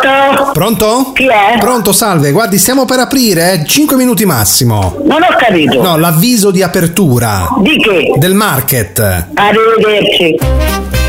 Pronto? Pronto? Chi è? Pronto, salve. Guardi, stiamo per aprire, 5 minuti massimo. Non ho capito. No, l'avviso di apertura Di che? del market. Arrivederci.